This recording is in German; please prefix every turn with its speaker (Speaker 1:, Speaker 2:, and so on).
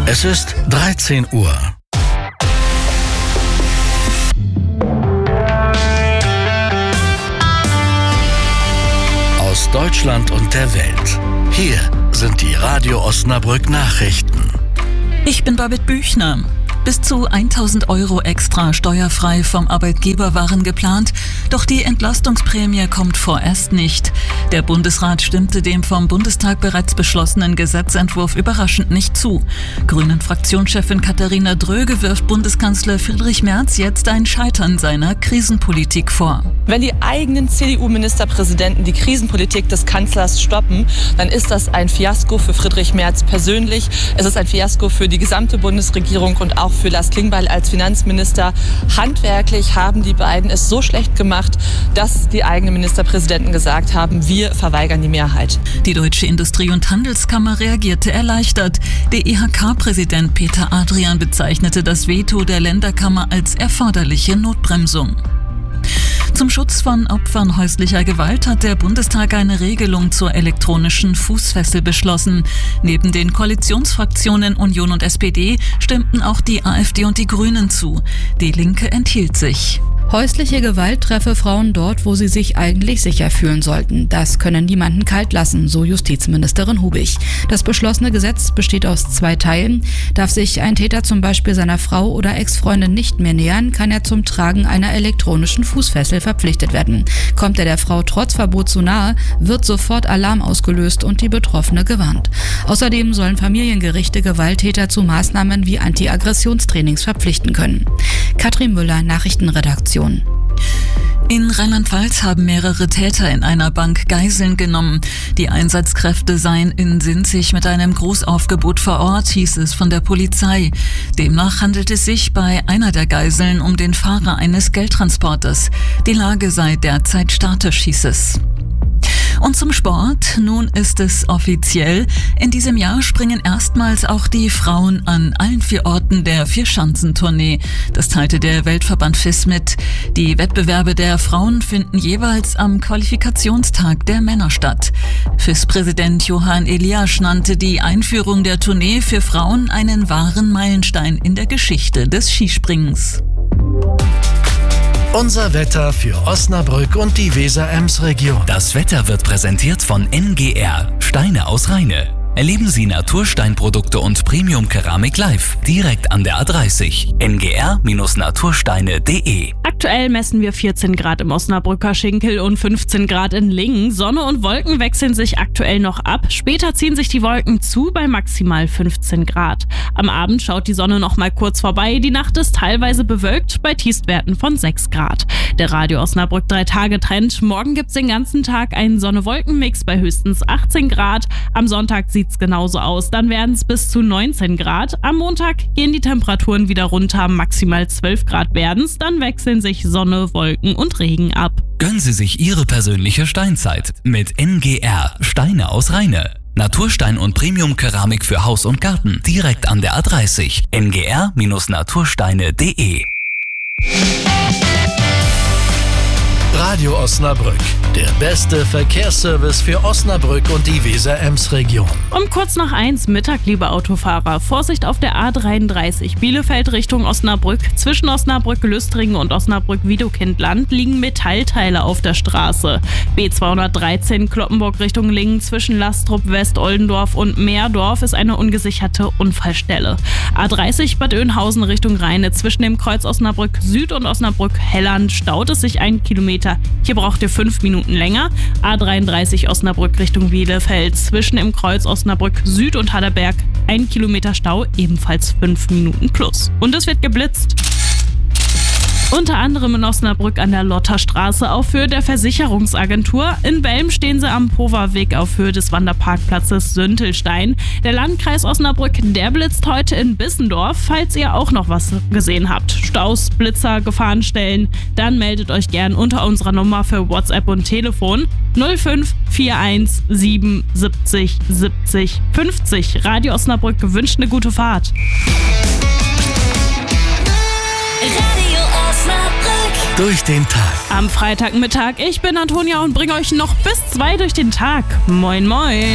Speaker 1: Es ist 13 Uhr. Aus Deutschland und der Welt. Hier sind die Radio Osnabrück Nachrichten.
Speaker 2: Ich bin Babette Büchner. Bis zu 1.000 € extra steuerfrei vom Arbeitgeber waren geplant, doch die Entlastungsprämie kommt vorerst nicht. Der Bundesrat stimmte dem vom Bundestag bereits beschlossenen Gesetzentwurf überraschend nicht zu. Grünen-Fraktionschefin Katharina Dröge wirft Bundeskanzler Friedrich Merz jetzt ein Scheitern seiner Krisenpolitik vor.
Speaker 3: Wenn die eigenen CDU-Ministerpräsidenten die Krisenpolitik des Kanzlers stoppen, dann ist das ein Fiasko für Friedrich Merz persönlich. Es ist ein Fiasko für die gesamte Bundesregierung und auch für Lars Klingbeil als Finanzminister. Handwerklich haben die beiden es so schlecht gemacht, dass die eigenen Ministerpräsidenten gesagt haben, wir verweigern die Mehrheit.
Speaker 2: Die Deutsche Industrie- und Handelskammer reagierte erleichtert. Der IHK-Präsident Peter Adrian bezeichnete das Veto der Länderkammer als erforderliche Notbremsung. Zum Schutz von Opfern häuslicher Gewalt hat der Bundestag eine Regelung zur elektronischen Fußfessel beschlossen. Neben den Koalitionsfraktionen Union und SPD stimmten auch die AfD und die Grünen zu. Die Linke enthielt sich.
Speaker 4: Häusliche Gewalt treffe Frauen dort, wo sie sich eigentlich sicher fühlen sollten. Das könne niemanden kalt lassen, so Justizministerin Hubig. Das beschlossene Gesetz besteht aus 2 Teilen. Darf sich ein Täter zum Beispiel seiner Frau oder Ex-Freundin nicht mehr nähern, kann er zum Tragen einer elektronischen Fußfessel verpflichtet werden. Kommt er der Frau trotz Verbot zu nahe, wird sofort Alarm ausgelöst und die Betroffene gewarnt. Außerdem sollen Familiengerichte Gewalttäter zu Maßnahmen wie Anti-Aggressionstrainings verpflichten können. Katrin Müller, Nachrichtenredaktion.
Speaker 2: In Rheinland-Pfalz haben mehrere Täter in einer Bank Geiseln genommen. Die Einsatzkräfte seien in Sinzig mit einem Großaufgebot vor Ort, hieß es von der Polizei. Demnach handelt es sich bei einer der Geiseln um den Fahrer eines Geldtransporters. Die Lage sei derzeit statisch, hieß es. Und zum Sport, nun ist es offiziell. In diesem Jahr springen erstmals auch die Frauen an allen 4 Orten der Vierschanzentournee. Das teilte der Weltverband FIS mit. Die Wettbewerbe der Frauen finden jeweils am Qualifikationstag der Männer statt. FIS-Präsident Johann Eliasch nannte die Einführung der Tournee für Frauen einen wahren Meilenstein in der Geschichte des Skispringens.
Speaker 1: Unser Wetter für Osnabrück und die Weser-Ems-Region.
Speaker 5: Das Wetter wird präsentiert von NGR, Steine aus Rheine. Erleben Sie Natursteinprodukte und Premium-Keramik live, direkt an der A30. ngr-natursteine.de.
Speaker 6: Aktuell messen wir 14 Grad im Osnabrücker Schinkel und 15 Grad in Lingen. Sonne und Wolken wechseln sich aktuell noch ab. Später ziehen sich die Wolken zu bei maximal 15 Grad. Am Abend schaut die Sonne noch mal kurz vorbei. Die Nacht ist teilweise bewölkt bei Tiefstwerten von 6 Grad. Der Radio Osnabrück 3-Tage-Trend. Morgen gibt's den ganzen Tag einen Sonne-Wolken-Mix bei höchstens 18 Grad. Am Sonntag sieht's genauso aus. Dann werden es bis zu 19 Grad. Am Montag gehen die Temperaturen wieder runter. Maximal 12 Grad werden's. Dann wechseln sich Sonne, Wolken und Regen ab.
Speaker 5: Gönnen Sie sich Ihre persönliche Steinzeit mit NGR, Steine aus Rheine. Naturstein und Premium-Keramik für Haus und Garten, direkt an der A30. ngr-natursteine.de.
Speaker 1: Radio Osnabrück, der beste Verkehrsservice für Osnabrück und die Weser-Ems-Region.
Speaker 6: Um kurz nach 1 Mittag, liebe Autofahrer. Vorsicht auf der A33 Bielefeld Richtung Osnabrück. Zwischen Osnabrück-Lüstringen und Osnabrück-Wiedokindland liegen Metallteile auf der Straße. B213 Cloppenburg Richtung Lingen zwischen Lastrup, West-Oldendorf und Meerdorf ist eine ungesicherte Unfallstelle. A30 Bad Oeynhausen Richtung Rheine zwischen dem Kreuz Osnabrück Süd und Osnabrück Helland staut es sich 1 Kilometer. Hier braucht ihr 5 Minuten länger. A33 Osnabrück Richtung Bielefeld zwischen dem Kreuz Osnabrück Süd und Hallerberg 1 Kilometer Stau, ebenfalls 5 Minuten plus. Und es wird geblitzt. Unter anderem in Osnabrück an der Lotterstraße auf Höhe der Versicherungsagentur. In Belm stehen sie am Poverweg auf Höhe des Wanderparkplatzes Süntelstein. Der Landkreis Osnabrück, der blitzt heute in Bissendorf, falls ihr auch noch was gesehen habt. Staus, Blitzer, Gefahrenstellen, dann meldet euch gern unter unserer Nummer für WhatsApp und Telefon 0541 77 70 50. Radio Osnabrück wünscht eine gute Fahrt.
Speaker 1: Durch den Tag.
Speaker 6: Am Freitagmittag, ich bin Antonia und bringe euch noch bis 2 durch den Tag. Moin moin.